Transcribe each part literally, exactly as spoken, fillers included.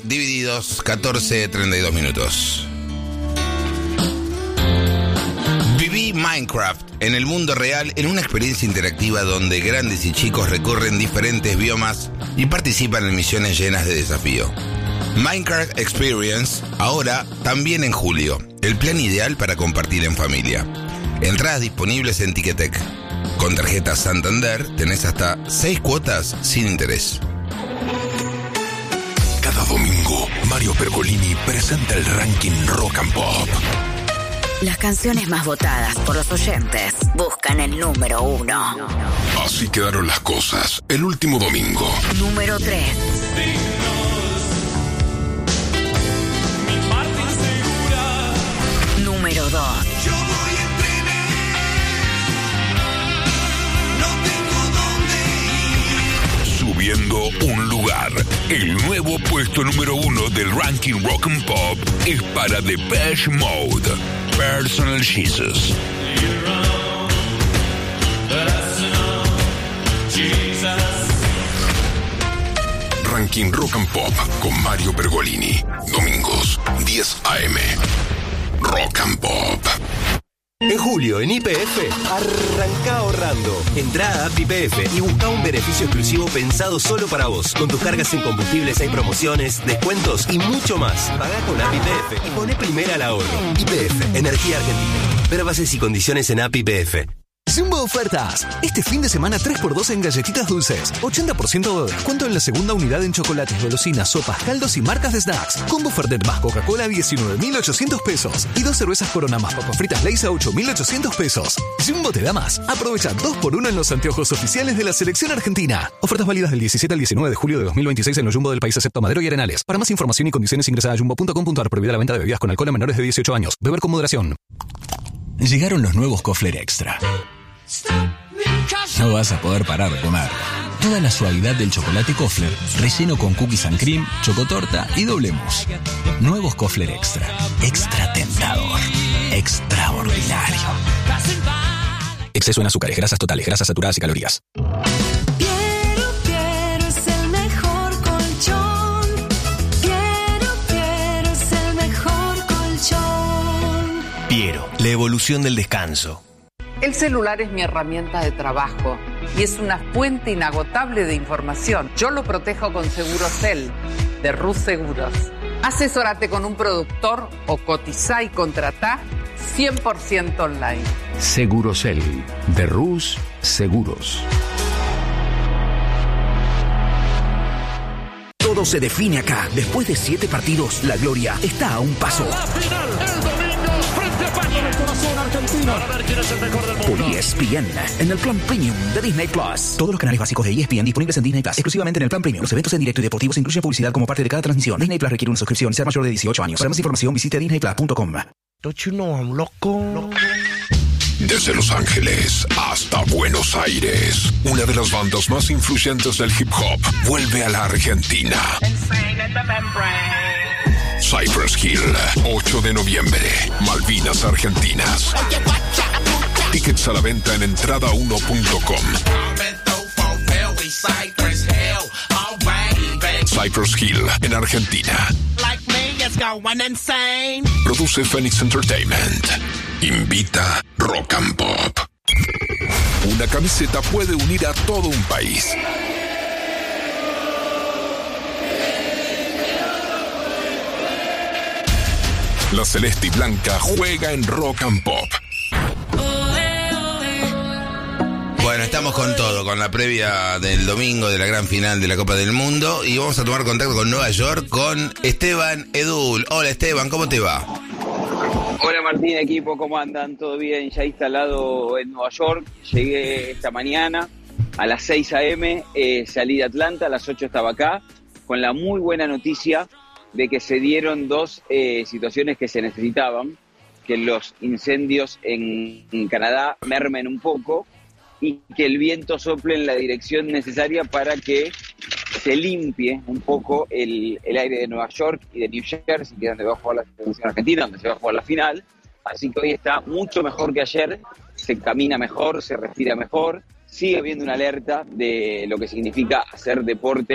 divididos, catorce, treinta y dos minutos. Viví Minecraft en el mundo real en una experiencia interactiva donde grandes y chicos recorren diferentes biomas y participan en misiones llenas de desafío. Minecraft Experience, ahora también en julio, el plan ideal para compartir en familia. Entradas disponibles en Ticketek. Con tarjeta Santander tenés hasta seis cuotas sin interés. Cada domingo, Mario Pergolini presenta el ranking Rock and Pop. Las canciones más votadas por los oyentes buscan el número uno. Así quedaron las cosas el último domingo. Número tres. Número dos. Subiendo un lugar, el nuevo puesto número uno del ranking Rock and Pop es para Depeche Mode, Personal Jesus. Ranking Rock and Pop con Mario Pergolini, domingos, diez a eme. Rock and Pop. En julio, en Y P F, arranca ahorrando. Entrá a app Y P F y busca un beneficio exclusivo pensado solo para vos. Con tus cargas en combustibles hay promociones, descuentos y mucho más. Pagá con app Y P F y poné primera al ahorro. Y P F, Energía Argentina. Ver bases y condiciones en app Y P F. Jumbo Ofertas. Este fin de semana tres por dos en galletitas dulces. ochenta por ciento de descuento en la segunda unidad en chocolates, golosinas, sopas, caldos y marcas de snacks. Combo Fernet más Coca-Cola a diecinueve mil ochocientos pesos. Y dos cervezas Corona más papas fritas Lay's a ocho mil ochocientos pesos. Jumbo te da más. Aprovecha dos por uno en los anteojos oficiales de la selección argentina. Ofertas válidas del diecisiete al diecinueve de julio de dos mil veintiséis en los Jumbo del país excepto Madero y Arenales. Para más información y condiciones ingresa a jumbo punto com punto ar. Prohibida la venta de bebidas con alcohol a menores de dieciocho años. Beber con moderación. Llegaron los nuevos Kofler Extra. No vas a poder parar de comer. Toda la suavidad del chocolate Kofler, relleno con cookies and cream, chocotorta y doble mousse. Nuevos Kofler Extra. Extra tentador. Extraordinario. Exceso en azúcares, grasas totales, grasas saturadas y calorías. Piero, Piero es el mejor colchón. Piero, Piero es el mejor colchón. Piero, la evolución del descanso. El celular es mi herramienta de trabajo y es una fuente inagotable de información. Yo lo protejo con Segurosel, de Rus Seguros. Asesórate con un productor o cotizá y contratá cien por ciento online. Segurosel, de Rus Seguros. Todo se define acá. Después de siete partidos, la gloria está a un paso. La final, el domingo, frente a España. En el corazón argentino. Para ver quién es el mejor del mundo. Por E S P N, en el plan premium de Disney Plus. Todos los canales básicos de E S P N disponibles en Disney Plus, exclusivamente en el plan premium. Los eventos en directo y deportivos incluyen publicidad como parte de cada transmisión. Disney Plus requiere una suscripción y ser mayor de dieciocho años. Para más información, visite disney plus punto com. Don't you know I'm loco? Desde Los Ángeles hasta Buenos Aires, una de las bandas más influyentes del hip hop vuelve a la Argentina. Cypress Hill, ocho de noviembre, Malvinas Argentinas. Tickets a la venta en entrada uno punto com. Cypress Hill, en Argentina. Produce Phoenix Entertainment. Invita Rock and Pop. Una camiseta puede unir a todo un país. La celeste y blanca juega en Rock and Pop. Bueno, estamos con todo, con la previa del domingo de la gran final de la Copa del Mundo y vamos a tomar contacto con Nueva York con Esteban Edul. Hola Esteban, ¿cómo te va? Hola Martín, equipo, ¿cómo andan? ¿Todo bien? Ya instalado en Nueva York, llegué esta mañana a las seis a eme, eh, salí de Atlanta, a las ocho estaba acá, con la muy buena noticia de que se dieron dos eh, situaciones que se necesitaban, que los incendios en, en Canadá mermen un poco y que el viento sople en la dirección necesaria para que se limpie un poco el, el aire de Nueva York y de New Jersey, que es donde va a jugar la selección argentina, donde se va a jugar la final. Así que hoy está mucho mejor que ayer, se camina mejor, se respira mejor, sigue habiendo una alerta de lo que significa hacer deporte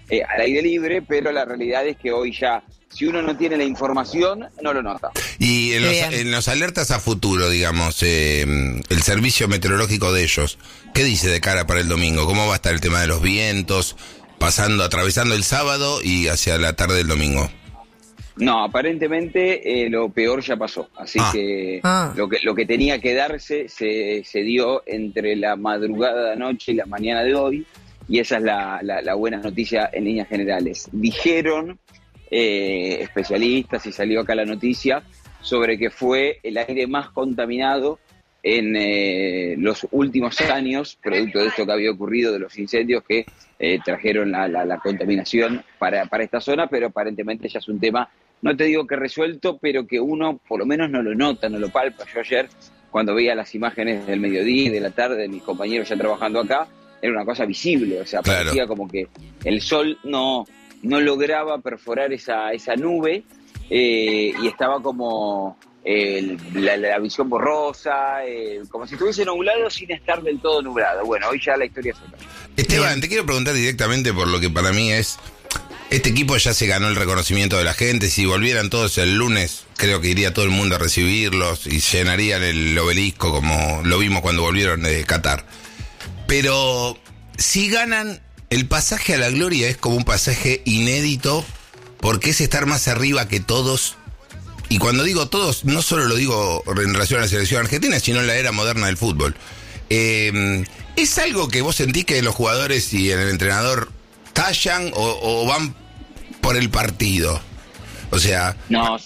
eh, al aire libre, pero la realidad es que hoy ya, si uno no tiene la información, no lo nota. Y en los, en los alertas a futuro, digamos, eh, el servicio meteorológico de ellos, ¿qué dice de cara para el domingo? ¿Cómo va a estar el tema de los vientos, pasando, atravesando el sábado y hacia la tarde del domingo? No, aparentemente eh, lo peor ya pasó, así ah. que ah. lo que lo que tenía que darse se, se dio entre la madrugada de anoche y la mañana de hoy, y esa es la, la, la buena noticia en líneas generales. Dijeron eh, especialistas, y salió acá la noticia, sobre que fue el aire más contaminado en eh, los últimos años, producto de esto que había ocurrido, de los incendios que eh, trajeron la, la, la contaminación para, para esta zona, pero aparentemente ya es un tema, no te digo que resuelto, pero que uno por lo menos no lo nota, no lo palpa. Yo ayer, cuando veía las imágenes del mediodía y de la tarde de mis compañeros ya trabajando acá, era una cosa visible, o sea, claro. Parecía como que el sol no, no lograba perforar esa, esa nube eh, y estaba como eh, la, la visión borrosa, eh, como si estuviese nublado sin estar del todo nublado. Bueno, hoy ya la historia es otra. Esteban, te quiero preguntar directamente por lo que para mí es... Este equipo ya se ganó el reconocimiento de la gente. Si volvieran todos el lunes, creo que iría todo el mundo a recibirlos y llenarían el obelisco como lo vimos cuando volvieron de Qatar. Pero si ganan, el pasaje a la gloria es como un pasaje inédito, porque es estar más arriba que todos. Y cuando digo todos, no solo lo digo en relación a la selección argentina, sino en la era moderna del fútbol. Eh, ¿Es algo que vos sentís que los jugadores y el entrenador tallan o, o van por el partido? O sea... No,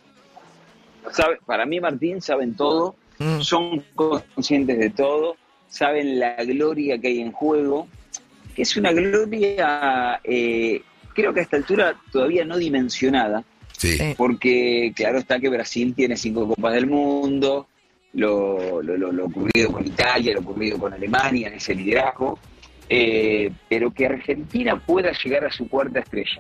sabe, para mí, Martín, saben todo, mm. son conscientes de todo, saben la gloria que hay en juego, que es una gloria, eh, creo que a esta altura todavía no dimensionada, sí. Porque claro está que Brasil tiene cinco Copas del Mundo, lo, lo, lo, lo ocurrido con Italia, lo ocurrido con Alemania en ese liderazgo, Eh, pero que Argentina pueda llegar a su cuarta estrella,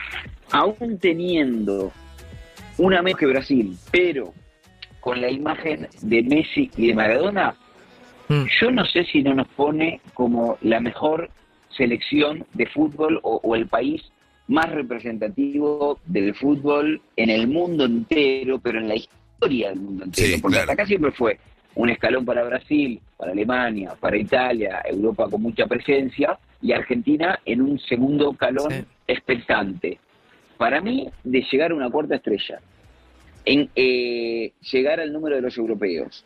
aún teniendo una menos que Brasil, pero con la imagen de Messi y de Maradona, mm. yo no sé si no nos pone como la mejor selección de fútbol o, o el país más representativo del fútbol en el mundo entero, pero en la historia del mundo entero, sí, porque claro. hasta acá siempre fue un escalón para Brasil, para Alemania, para Italia, Europa con mucha presencia, y Argentina en un segundo escalón sí. expectante. Para mí, de llegar a una cuarta estrella, en eh, llegar al número de los europeos,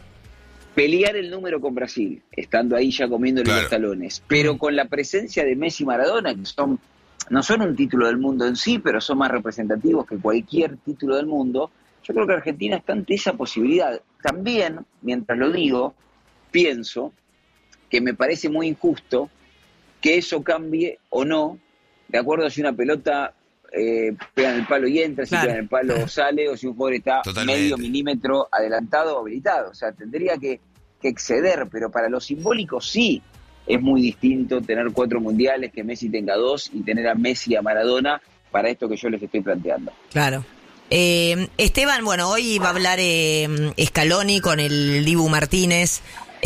pelear el número con Brasil, estando ahí ya comiendo claro. los talones, pero con la presencia de Messi y Maradona, que son no son un título del mundo en sí, pero son más representativos que cualquier título del mundo. Yo creo que Argentina está ante esa posibilidad. También, mientras lo digo, pienso que me parece muy injusto que eso cambie o no, de acuerdo a si una pelota eh, pega en el palo y entra, claro. si pega en el palo sale, o si un jugador está Totalmente. medio milímetro adelantado o habilitado. O sea, tendría que, que exceder, pero para los simbólicos sí es muy distinto tener cuatro mundiales, que Messi tenga dos, y tener a Messi y a Maradona para esto que yo les estoy planteando. Claro. Eh, Esteban, bueno, hoy va a hablar eh, Scaloni con el Dibu Martínez.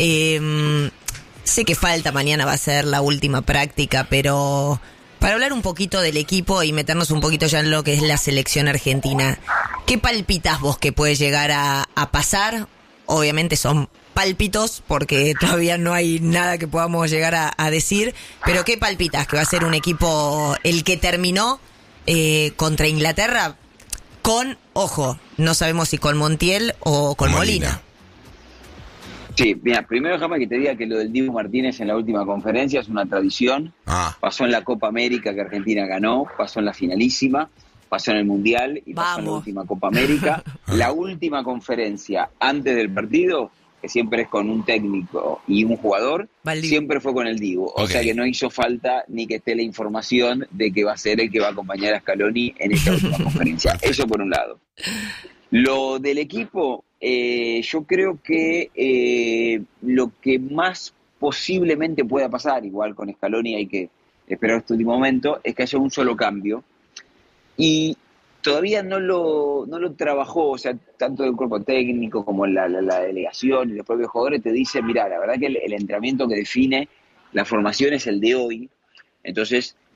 Eh, sé que falta, mañana va a ser la última práctica, pero para hablar un poquito del equipo y meternos un poquito ya en lo que es la selección argentina, ¿qué palpitas vos que puede llegar a, a pasar? Obviamente son pálpitos porque todavía no hay nada que podamos llegar a, a decir, pero ¿qué palpitas? ¿Que va a ser un equipo el que terminó eh, contra Inglaterra? Con, ojo, no sabemos si con Montiel o con Molina. Molina. Sí, mira, primero déjame que te diga que lo del Dibu Martínez en la última conferencia es una tradición. Ah. Pasó en la Copa América que Argentina ganó, pasó en la finalísima, pasó en el Mundial y Vamos. pasó en la última Copa América. La última conferencia antes del partido, que siempre es con un técnico y un jugador, Valdivia. siempre fue con el Dibu. O okay. sea que no hizo falta ni que esté la información de que va a ser el que va a acompañar a Scaloni en esta última conferencia. Eso por un lado. Lo del equipo, eh, yo creo que eh, lo que más posiblemente pueda pasar, igual con Scaloni hay que esperar este último momento, es que haya un solo cambio. Y todavía no lo no lo trabajó, o sea, tanto el cuerpo técnico como la, la, la delegación y los propios jugadores te dicen, mira, la verdad que el, el entrenamiento que define la formación es el de hoy, entonces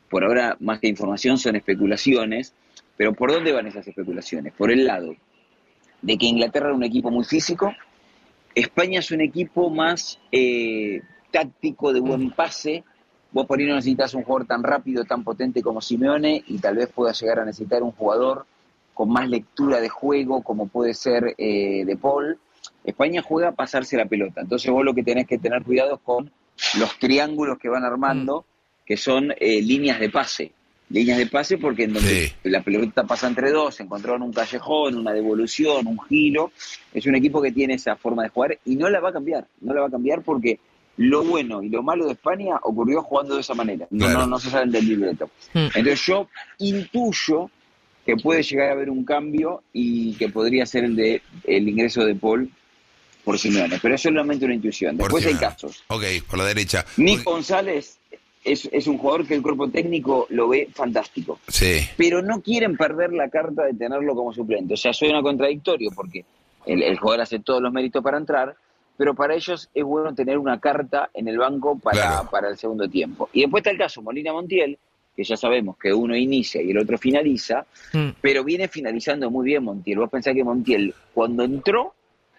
por ahora más que información son especulaciones, pero ¿por dónde van esas especulaciones? Por el lado de que Inglaterra era un equipo muy físico, España es un equipo más eh, táctico, de buen pase. Vos por ahí no necesitas un jugador tan rápido, tan potente como Simeone, y tal vez puedas llegar a necesitar un jugador con más lectura de juego, como puede ser eh, De Paul. España juega a pasarse la pelota, entonces vos lo que tenés que tener cuidado es con los triángulos que van armando, mm. que son eh, líneas de pase. Líneas de pase porque en donde sí. la pelota pasa entre dos, encontraron un callejón, una devolución, un giro. Es un equipo que tiene esa forma de jugar y no la va a cambiar. No la va a cambiar porque lo bueno y lo malo de España ocurrió jugando de esa manera. No, claro. no, no se salen del libreto. Mm. Entonces yo intuyo que puede llegar a haber un cambio y que podría ser el de el ingreso de Paul por Simeone. Pero es solamente una intuición. Después hay casos. Ok, por la derecha. Nick González es, es un jugador que el cuerpo técnico lo ve fantástico. Sí. Pero no quieren perder la carta de tenerlo como suplente. O sea, suena contradictorio porque el, el jugador hace todos los méritos para entrar, pero para ellos es bueno tener una carta en el banco para, claro. para el segundo tiempo. Y después está el caso Molina Montiel, que ya sabemos que uno inicia y el otro finaliza, mm. pero viene finalizando muy bien Montiel. Vos pensás que Montiel, cuando entró,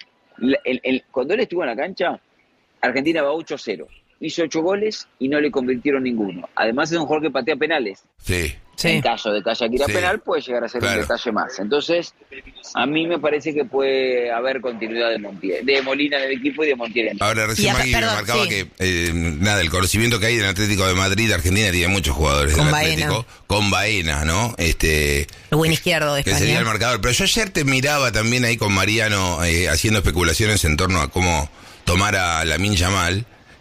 el, el, cuando él estuvo en la cancha, Argentina va ocho cero. Hizo ocho goles y no le convirtieron ninguno. Además es un jugador que patea penales. Sí. Sí. En caso de que haya que ir a sí. penal, puede llegar a ser claro. un detalle más. Entonces, a mí me parece que puede haber continuidad de Montiel, de Molina en el equipo y de Montiel en el Ahora, recién Magui me marcaba sí. que, eh, nada, el conocimiento que hay del Atlético de Madrid, Argentina tiene muchos jugadores con del Baena. Atlético. Con Baena, ¿no? Este, el buen izquierdo de España. Que sería el marcador. Pero yo ayer te miraba también ahí con Mariano eh, haciendo especulaciones en torno a cómo tomar a Lamine Yamal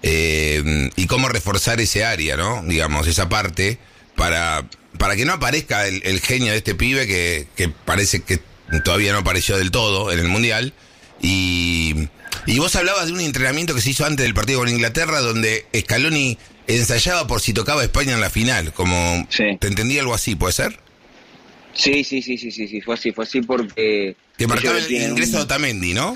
eh, y cómo reforzar ese área, ¿no? Digamos, esa parte para... para que no aparezca el, el genio de este pibe que, que parece que todavía no apareció del todo en el Mundial. Y, y vos hablabas de un entrenamiento que se hizo antes del partido con Inglaterra, donde Scaloni ensayaba por si tocaba España en la final. Como sí. ¿Te entendí algo así? ¿Puede ser? Sí, sí, sí, sí, sí, sí, fue así, fue así porque... Te marcaba el ingreso un... de Otamendi, ¿no?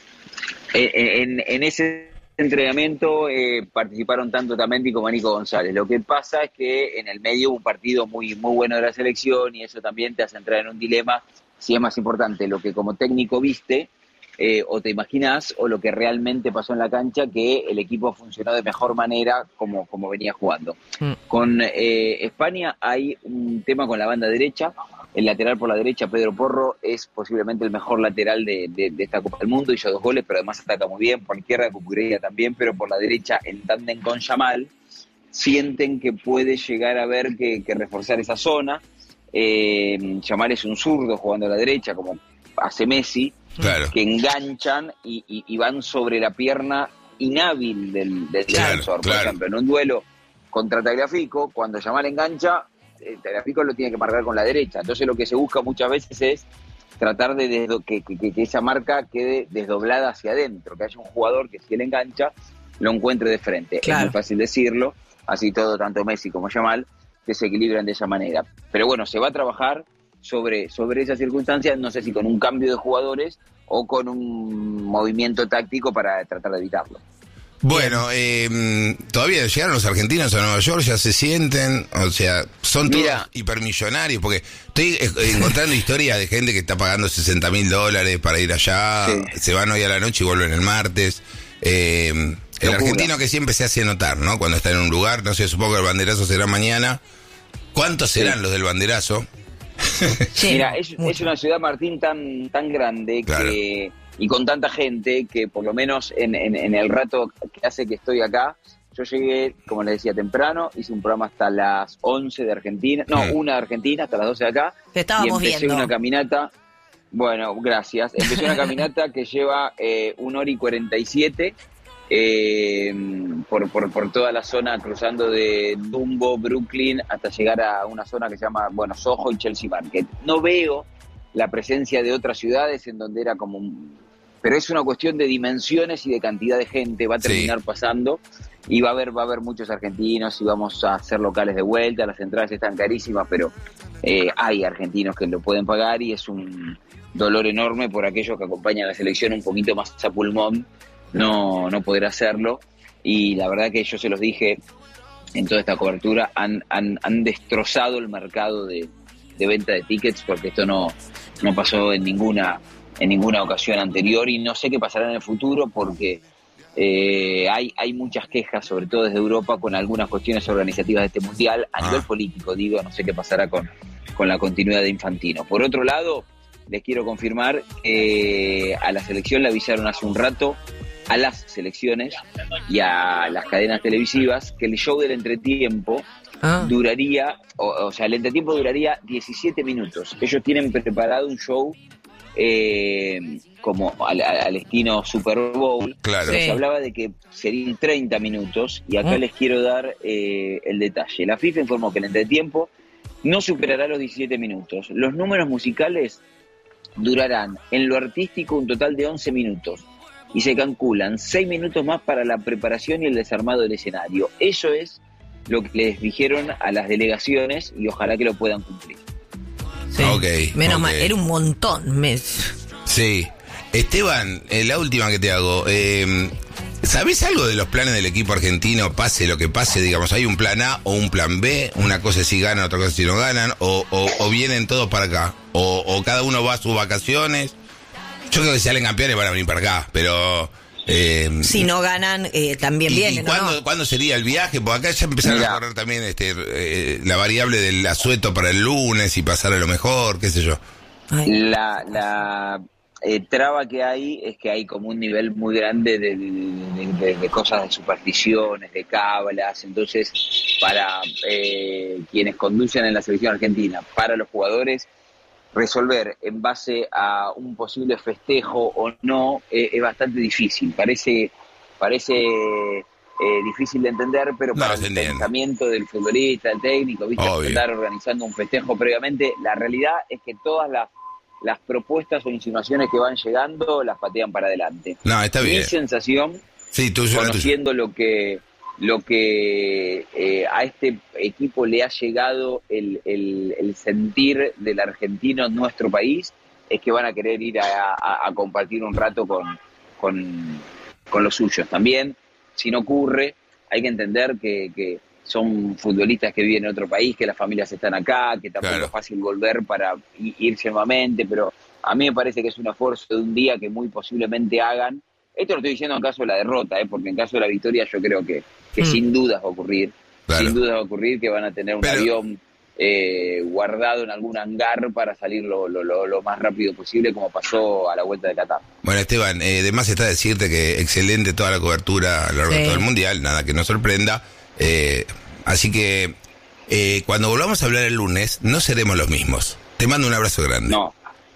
En, en, en ese... entrenamiento eh, participaron tanto Otamendi como Nico González. Lo que pasa es que en el medio hubo un partido muy muy bueno de la selección y eso también te hace entrar en un dilema si es más importante lo que como técnico viste eh, o te imaginás o lo que realmente pasó en la cancha, que el equipo funcionó de mejor manera como, como venía jugando. Mm. Con eh, España hay un tema con la banda derecha. El lateral por la derecha, Pedro Porro, es posiblemente el mejor lateral de, de, de esta Copa del Mundo. Hizo dos goles, pero además ataca muy bien. Por la izquierda, Cucurella también, pero por la derecha, en tándem con Yamal, sienten que puede llegar a haber que, que reforzar esa zona. Eh, Yamal es un zurdo jugando a la derecha, como hace Messi, claro. que enganchan y, y, y van sobre la pierna inhábil del, del claro, defensor. Por claro. ejemplo, en un duelo contra Tagliafico, cuando Yamal engancha, Tagliafico lo tiene que marcar con la derecha. Entonces lo que se busca muchas veces es tratar de desdo- que, que, que esa marca quede desdoblada hacia adentro, que haya un jugador que si él engancha lo encuentre de frente. Claro. Es muy fácil decirlo, así todo, tanto Messi como Yamal, que se equilibran de esa manera. Pero bueno, se va a trabajar sobre, sobre esas circunstancias, no sé si con un cambio de jugadores o con un movimiento táctico para tratar de evitarlo. Bueno, eh, todavía llegaron los argentinos a Nueva York, ya se sienten, o sea, son todos Mira. hipermillonarios, porque estoy eh, encontrando historias de gente que está pagando sesenta mil dólares para ir allá, sí. se van hoy a la noche y vuelven el martes. Eh, el argentino que siempre se hace notar, ¿no? Cuando está en un lugar, no sé, supongo que el banderazo será mañana. ¿Cuántos serán sí. los del banderazo? Sí. Mira, es, es una ciudad, Martín, tan, tan grande claro. que... y con tanta gente que por lo menos en, en, en el rato que hace que estoy acá, yo llegué, como les decía, temprano, hice un programa hasta las once de Argentina, no, mm. una de Argentina, hasta las doce de acá. Te estábamos y empecé viendo. una caminata, bueno, gracias, empecé una caminata que lleva eh, una hora y cuarenta y siete eh, por, por, por toda la zona, cruzando de Dumbo, Brooklyn, hasta llegar a una zona que se llama, bueno, Soho y Chelsea Market. No veo la presencia de otras ciudades en donde era como un... pero es una cuestión de dimensiones y de cantidad de gente, va a terminar sí. pasando y va a haber va a haber muchos argentinos y vamos a hacer locales de vuelta, las entradas están carísimas, pero eh, hay argentinos que lo pueden pagar y es un dolor enorme por aquellos que acompañan a la selección un poquito más a pulmón, no, no poder hacerlo, y la verdad que yo se los dije en toda esta cobertura han, han, han destrozado el mercado de, de venta de tickets, porque esto no, no pasó en ninguna, en ninguna ocasión anterior, y no sé qué pasará en el futuro, porque eh, hay, hay muchas quejas, sobre todo desde Europa, con algunas cuestiones organizativas de este mundial. A ah. nivel político, digo, no sé qué pasará con, con la continuidad de Infantino. Por otro lado, les quiero confirmar que a la selección le avisaron hace un rato, a las selecciones y a las cadenas televisivas, que el show del entretiempo ah. duraría, o, o sea, el entretiempo duraría diecisiete minutos. Ellos tienen preparado un show eh, como al, al estilo Super Bowl, claro. pero sí. se hablaba de que serían treinta minutos, y acá ah. les quiero dar eh, el detalle. La FIFA informó que el entretiempo no superará los diecisiete minutos. Los números musicales durarán en lo artístico un total de once minutos. Y se calculan seis minutos más para la preparación y el desarmado del escenario. Eso es lo que les dijeron a las delegaciones, y ojalá que lo puedan cumplir. Sí. Okay, Menos okay. mal, era un montón. Mes. Sí. Esteban, eh, la última que te hago. Eh, ¿Sabés algo de los planes del equipo argentino? Pase lo que pase, digamos, ¿hay un plan A o un plan B? Una cosa es si ganan, otra cosa es si no ganan, o, o, o vienen todos para acá, o, o cada uno va a sus vacaciones. Yo creo que si salen campeones van a venir para acá, pero... Eh, si no ganan, eh, también y, vienen, ¿y cuándo, ¿no? ¿Cuándo sería el viaje? Porque acá ya empezaron Mira. a correr también este, eh, la variable del asueto para el lunes y pasar a lo mejor, qué sé yo. La, la eh, traba que hay es que hay como un nivel muy grande de, de, de, de cosas de supersticiones, de cábalas. Entonces, para eh, quienes conducen en la selección argentina, para los jugadores, resolver en base a un posible festejo o no eh, es bastante difícil. Parece parece eh, difícil de entender, pero no, para el entiende. pensamiento del futbolista, del técnico, ¿viste? Estar organizando un festejo previamente, la realidad es que todas las, las propuestas o insinuaciones que van llegando las patean para adelante. No, está bien. Mi sensación, sí, tuyo, conociendo tuyo. lo que... lo que eh, a este equipo le ha llegado el, el, el sentir del argentino en nuestro país, es que van a querer ir a, a, a compartir un rato con, con, con los suyos. También, si no ocurre, hay que entender que, que son futbolistas que viven en otro país, que las familias están acá, que tampoco claro. es fácil volver para irse nuevamente, pero a mí me parece que es un esfuerzo de un día que muy posiblemente hagan. Esto lo estoy diciendo en caso de la derrota, ¿eh? Porque en caso de la victoria yo creo que, que mm. sin dudas va a ocurrir. Claro. Sin dudas va a ocurrir que van a tener un Pero... avión eh, guardado en algún hangar para salir lo, lo, lo, lo más rápido posible, como pasó a la vuelta de Qatar. Bueno, Esteban, eh, además está decirte que excelente toda la cobertura a lo largo sí. de todo el Mundial, nada que nos sorprenda. Eh, así que eh, cuando volvamos a hablar el lunes, no seremos los mismos. Te mando un abrazo grande. No,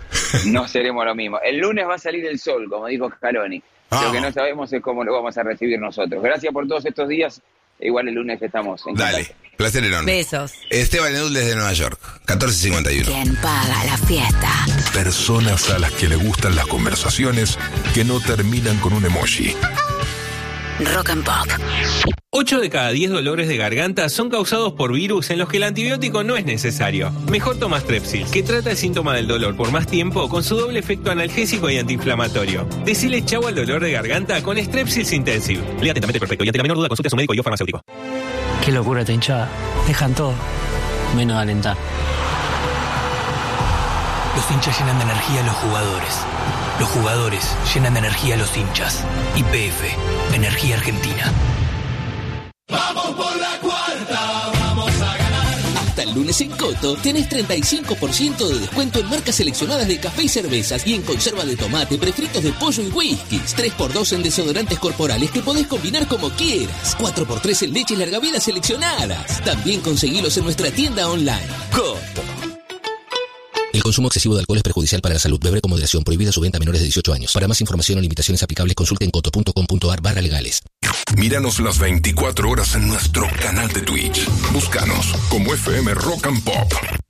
no seremos los mismos. El lunes va a salir el sol, como dijo Scaloni. Oh. Lo que no sabemos es cómo lo vamos a recibir nosotros. Gracias por todos estos días. Igual el lunes estamos en Dale, contacto. Placer enorme. Besos. Esteban Edul desde Nueva York, catorce cincuenta y uno. ¿Quién paga la fiesta? Personas a las que le gustan las conversaciones que no terminan con un emoji. Rock and Pop. ocho de cada diez dolores de garganta son causados por virus en los que el antibiótico no es necesario. Mejor toma Strepsils, que trata el síntoma del dolor por más tiempo con su doble efecto analgésico y antiinflamatorio. Decile chau al dolor de garganta con Strepsils Intensive. Lea atentamente el prospecto y ante la menor duda consulte a su médico y o farmacéutico. Qué locura esta hinchada. Dejan todo, menos alentar. Los hinchas llenan de energía a los jugadores. Los jugadores llenan de energía a los hinchas. Y P F, Energía Argentina. Vamos por la cuarta, vamos a ganar. Hasta el lunes en Coto tenés treinta y cinco por ciento de descuento en marcas seleccionadas de café y cervezas y en conserva de tomate, prefritos de pollo y whiskies. tres por dos en desodorantes corporales que podés combinar como quieras. cuatro por tres en leches larga vida seleccionadas. También conseguilos en nuestra tienda online. Coto. El consumo excesivo de alcohol es perjudicial para la salud. Beber con moderación. Prohibida su venta a menores de dieciocho años. Para más información o limitaciones aplicables, consulte en coto punto com punto ar barra legales. Míranos las veinticuatro horas en nuestro canal de Twitch. Búscanos como F M Rock and Pop.